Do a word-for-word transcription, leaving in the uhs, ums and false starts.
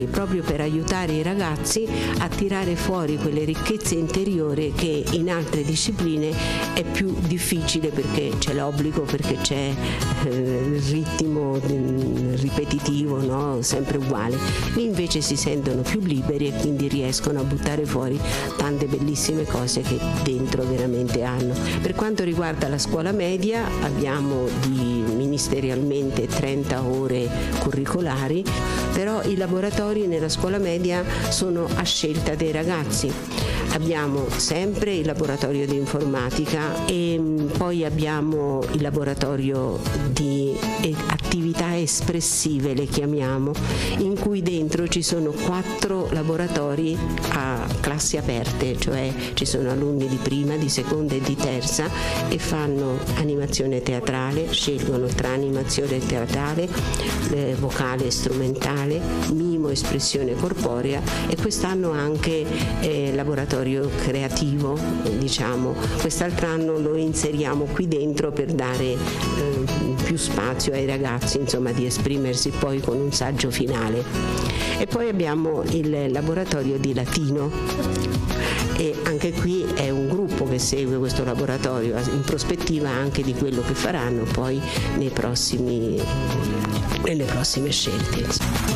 proprio per aiutare i ragazzi a tirare fuori quelle ricchezze interiori che in altre discipline è più difficile, perché c'è l'obbligo, perché c'è eh, il ritmo eh, ripetitivo, no? Sempre uguale. Lì invece si sentono più liberi e quindi riescono a buttare fuori tante bellissime cose che dentro veramente hanno. Per quanto riguarda la scuola media, abbiamo di ministerialmente trenta ore curricolari, però i laboratori nella scuola media sono a scelta dei ragazzi. Abbiamo sempre il laboratorio di informatica e poi abbiamo il laboratorio di attività espressive, le chiamiamo, in cui dentro ci sono quattro laboratori a classi aperte, cioè ci sono alunni di prima, di seconda e di terza e fanno animazione teatrale, scelgono tra animazione teatrale, eh, vocale e strumentale, mimo, espressione corporea, e quest'anno anche eh, laboratorio creativo, diciamo. Quest'altro anno lo inseriamo qui dentro per dare eh, più spazio ai ragazzi, insomma, di esprimersi poi con un saggio finale. E poi abbiamo il laboratorio di latino, e anche qui è un gruppo che segue questo laboratorio in prospettiva anche di quello che faranno poi nei prossimi, nelle prossime scelte.